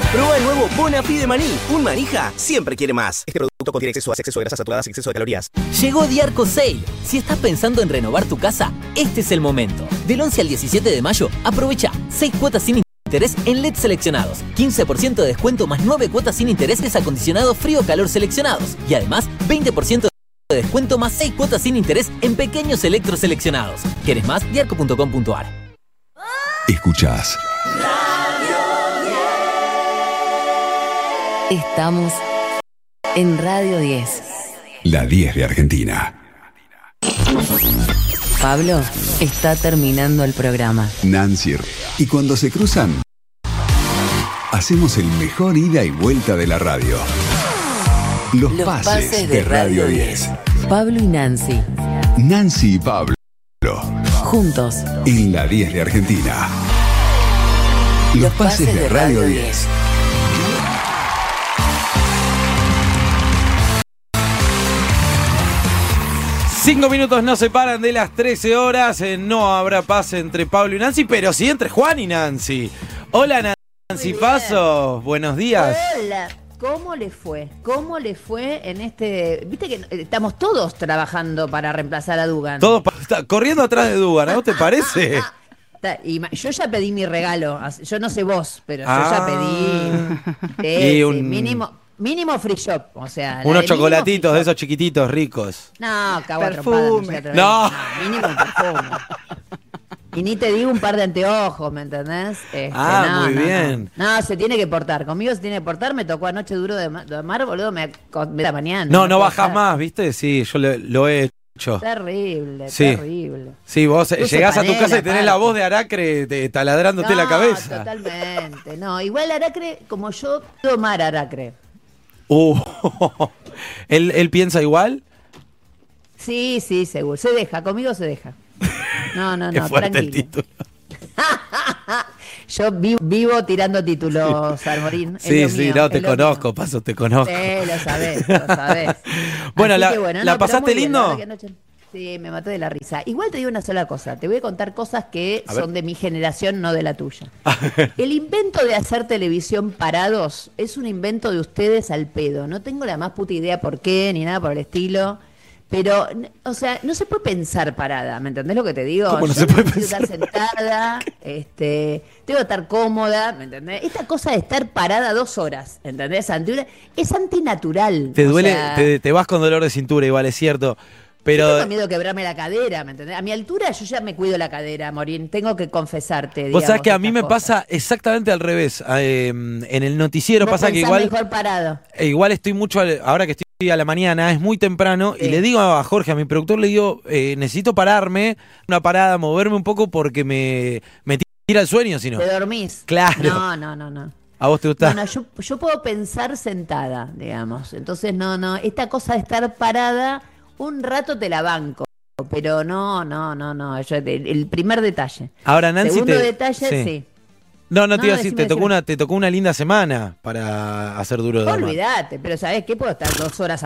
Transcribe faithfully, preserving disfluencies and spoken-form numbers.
Prueba el nuevo Bonafide Maní. Un manija siempre quiere más. Este producto contiene exceso de exceso de grasas saturadas y exceso de calorías. Llegó Diarco Sale. Si estás pensando en renovar tu casa, este es el momento. Del once al diecisiete de mayo, aprovecha seis cuotas sin interés en L E D seleccionados, quince por ciento de descuento más nueve cuotas sin intereses acondicionados frío-calor seleccionados. Y además, veinte por ciento de descuento más seis cuotas sin interés en pequeños electros seleccionados. ¿Quieres más? diarco punto com punto a r. Escuchás Estamos en Radio diez. La diez de Argentina. Pablo está terminando el programa. Nancy. Y cuando se cruzan, hacemos el mejor ida y vuelta de la radio. Los, Los pases, pases de, de Radio Radio diez. Pablo y Nancy. Nancy y Pablo. Juntos. En la diez de Argentina. Los, Los pases, pases de, de Radio Radio diez. Cinco minutos nos separan de las trece horas. Eh, no habrá paz entre Pablo y Nancy, pero sí entre Juan y Nancy. Hola, Nancy Paso. Buenos días. Hola. ¿Cómo le fue? ¿Cómo le fue en este...? Viste que estamos todos trabajando para reemplazar a Dugan. Todos pa- está corriendo atrás de Dugan, ¿no te parece? Y yo ya pedí mi regalo. Yo no sé vos, pero Ah. yo ya pedí. Sí, Y sí, un- mínimo... Mínimo free shop, o sea... la Unos de chocolatitos mínimo de esos chiquititos ricos. No, cago a Perfume. trompada, No. no. Mínimo perfume. Y ni te digo un par de anteojos, ¿me entendés? Este, Ah, no, muy no, bien. No. no, se tiene que portar. Conmigo se tiene que portar. Me tocó anoche duro de, ma- de mar, boludo. Me, me da mañana. No, no puedo bajás estar. más, ¿viste? Sí, yo lo, lo he hecho. Terrible, Sí. terrible. Sí, vos eh, Puse llegás a tu panela, casa y tenés la aparte. voz de Aracre te, taladrándote la No, cabeza. Totalmente. No, igual Aracre, como yo, puedo amar a Aracre. Uh, ¿Él, ¿Él piensa igual? Sí, sí, seguro. Se deja, conmigo se deja. No, no, Qué no, fuerte el tranquilo. título. Yo vivo, vivo tirando títulos, Armorín. Es Sí, lo sí, mío, no, es te lo conozco, mío. Paso, te conozco. Sí, lo sabés, lo sabés. Bueno, Así la- que ¿la no, pero pasaste muy bien, lindo? la verdad que anoche- Sí, me maté de la risa. Igual te digo una sola cosa. Te voy a contar cosas que A ver. son de mi generación, no de la tuya. El invento de hacer televisión parados es un invento de ustedes al pedo. No tengo la más puta idea por qué, ni nada por el estilo. Pero, n- o sea, no se puede pensar parada, ¿me entendés lo que te digo? ¿Cómo no Yo se puede necesito pensar? estar sentada, este, tengo que estar cómoda, ¿me entendés? Esta cosa de estar parada dos horas, ¿entendés? Ante una- es antinatural. Te o duele, sea, te, te vas con dolor de cintura, igual es cierto. yo Pero tengo miedo de quebrarme la cadera, ¿me entendés? A mi altura yo ya me cuido la cadera, Morín. Tengo que confesarte, vos digamos, sabés que a mí estas me cosas. pasa exactamente al revés. Eh, en el noticiero No pasa que pensás igual, mejor parado. eh, igual estoy mucho, al- ahora que estoy a la mañana, es muy temprano, y Sí. le digo a Jorge, a mi productor, le digo, eh, necesito pararme, una parada, moverme un poco porque me, me tira el sueño, si no. ¿Te dormís? Claro. No, no, no, no. ¿A vos te gusta? No, no, yo, yo puedo pensar sentada, digamos. Entonces, no, no. Esta cosa de estar parada, un rato te la banco. Pero no, no, no, no. Yo- el, el primer detalle. Ahora, Nancy, Segundo te- detalle, sí. sí. No, no te No, iba a decir, decime, te tocó, decime. una, te tocó una linda semana para hacer duro de domar. Olvídate, pero ¿sabés qué? Puedo estar dos horas